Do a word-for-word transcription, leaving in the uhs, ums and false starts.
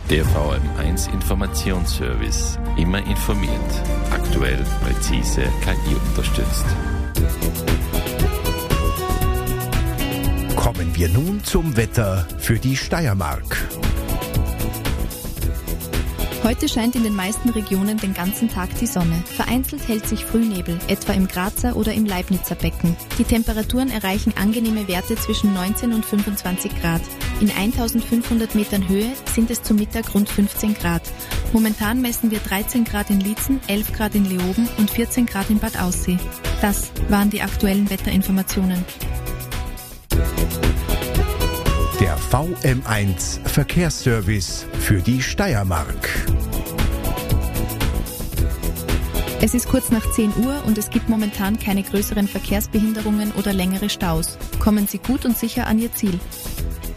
Der V M eins Informationsservice. Immer informiert. Aktuell, präzise, K I unterstützt. Kommen wir nun zum Wetter für die Steiermark. Heute scheint in den meisten Regionen den ganzen Tag die Sonne. Vereinzelt hält sich Frühnebel, etwa im Grazer oder im Leibnizer Becken. Die Temperaturen erreichen angenehme Werte zwischen neunzehn und fünfundzwanzig Grad. In eintausendfünfhundert Metern Höhe sind es zum Mittag rund fünfzehn Grad. Momentan messen wir dreizehn Grad in Liezen, elf Grad in Leoben und vierzehn Grad in Bad Aussee. Das waren die aktuellen Wetterinformationen. Der V M eins Verkehrsservice für die Steiermark. Es ist kurz nach zehn Uhr und es gibt momentan keine größeren Verkehrsbehinderungen oder längere Staus. Kommen Sie gut und sicher an Ihr Ziel.